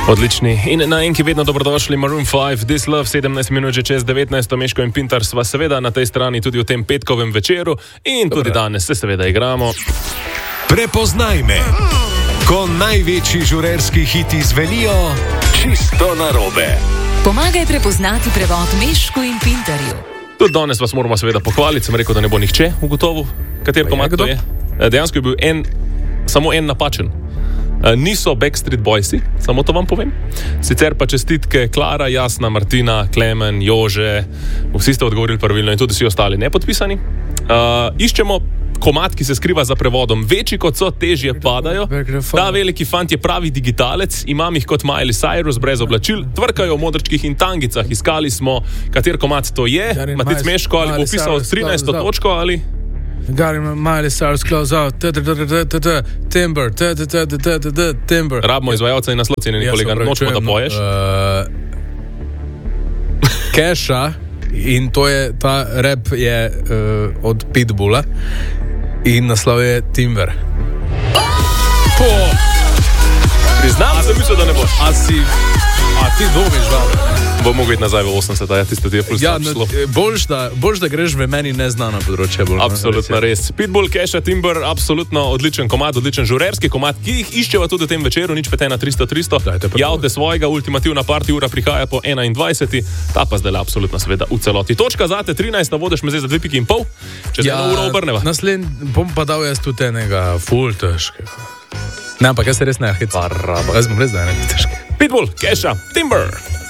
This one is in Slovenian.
Odlični. In na enki vedno dobrodošli Maroon 5, This Love, 17 minut že čez 19, Meško in Pintar sva seveda na tej strani tudi v tem petkovem večeru in tudi danes se seveda igramo. Prepoznaj me, ko največji žurerski hiti zvenijo čisto narobe. Pomagaj prepoznati prevod Mešku in Pintarju. Tudi danes vas moramo seveda pohvaliti, sem rekel, da ne bo nihče ugotovil, kater komad to je. Dejansko je bil samo en napačen. Niso Backstreet Boysi, samo to vam povem. Sicer pa čestitke Klara, Jasna, Martina, Klemen, Jože, vsi ste odgovorili pravilno in tudi vsi ostali nepodpisani. Iščemo komad, ki se skriva za prevodom. Večji kot so, težje padajo. Ta veliki fant je pravi digitalec, imam jih kot Miley Cyrus brez oblačil, tvrkajo v modrčkih in tangicah. Iskali smo, kater komad to je. Matic Meško, ali bo pisal 13. točko ali... Got him, Miley Cyrus, close out, timber, timber. Rabimo izvajalca in naslov, cenjeni kolega, nočemo, da poješ. Keša, in to je, ta rap je od Pitbulla in naslov je Timber. Priznam, sem mislil, da ne boš. A ti dvomiš, da? Bo mogel iti nazaj v 80, ja, tiste ti je ful slab šlo. Boljš, da greš v meni neznana področja. Absolutno res. Pitbull, Keša, Timber, absolutno odličen komad, odličen žurerski komad, ki jih iščeva tudi v tem večeru, nič pete na 300-300. Javte svojega, ultimativna party ura prihaja po 21. Ta pa zdaj absolutno seveda v celoti. Točka zate 13, vodiš me zdaj za 2,5 piki. Čez eno uro obrneva. Naslednji bom pa dal jaz tudi enega ful težkega. Ne, ampak jaz se res ne hitam. Jaz bom res da enega težkega. Pitbull, Keša, Timber.